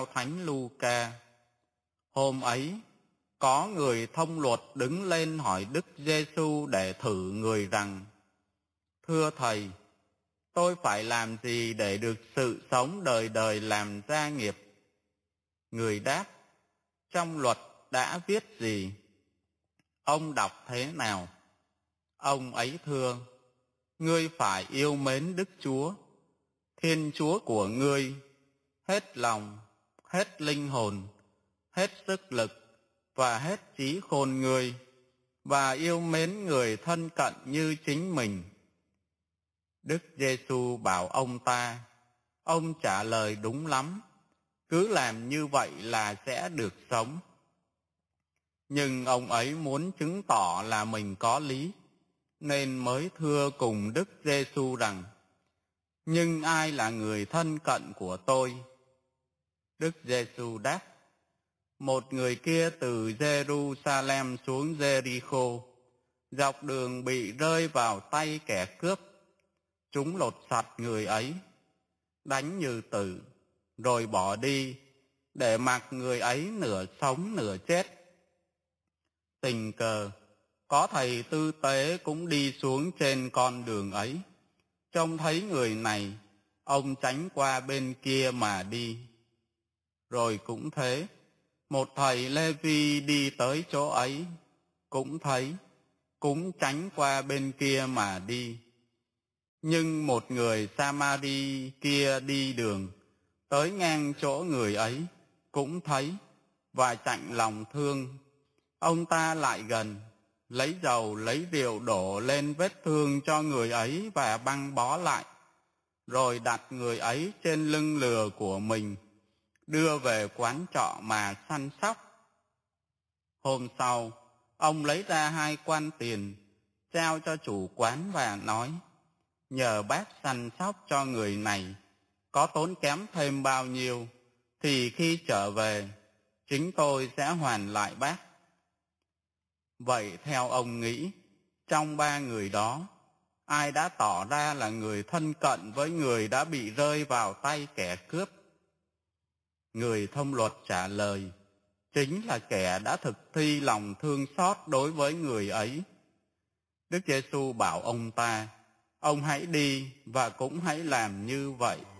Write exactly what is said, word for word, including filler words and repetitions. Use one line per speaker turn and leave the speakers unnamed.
Thánh Luca. Hôm ấy, có người thông luật đứng lên hỏi Đức Giêsu để thử người rằng: Thưa Thầy, tôi phải làm gì để được sự sống đời đời làm gia nghiệp? Người đáp: Trong luật đã viết gì? Ông đọc thế nào? Ông ấy thưa: Ngươi phải yêu mến Đức Chúa, Thiên Chúa của ngươi, hết lòng, hết linh hồn, hết sức lực và hết trí khôn ngươi, và yêu mến người thân cận như chính mình. Đức Giêsu bảo ông ta: Ông trả lời đúng lắm, cứ làm như vậy là sẽ được sống. Nhưng ông ấy muốn chứng tỏ là mình có lý, nên mới thưa cùng Đức Giêsu rằng: Nhưng ai là người thân cận của tôi? Đức Giêsu đáp: Một người kia từ Jerusalem xuống Jericho, dọc đường bị rơi vào tay kẻ cướp. Chúng lột sạch người ấy, đánh như tử, rồi bỏ đi, để mặc người ấy nửa sống nửa chết. Tình cờ, có thầy tư tế cũng đi xuống trên con đường ấy. Trông thấy người này, ông tránh qua bên kia mà đi. Rồi cũng thế, một thầy Lê-vi đi tới chỗ ấy, cũng thấy, cũng tránh qua bên kia mà đi. Nhưng một người Sa-ma-ri kia đi đường, tới ngang chỗ người ấy, cũng thấy, và chạnh lòng thương. Ông ta lại gần, lấy dầu lấy rượu đổ lên vết thương cho người ấy và băng bó lại, rồi đặt người ấy trên lưng lừa của mình, đưa về quán trọ mà săn sóc. Hôm sau, ông lấy ra hai quan tiền, trao cho chủ quán và nói: Nhờ bác săn sóc cho người này, có tốn kém thêm bao nhiêu, thì khi trở về, chính tôi sẽ hoàn lại bác. Vậy theo ông nghĩ, trong ba người đó, ai đã tỏ ra là người thân cận với người đã bị rơi vào tay kẻ cướp? Người thông luật trả lời: Chính là kẻ đã thực thi lòng thương xót đối với người ấy. Đức Giêsu bảo ông ta: Ông hãy đi và cũng hãy làm như vậy.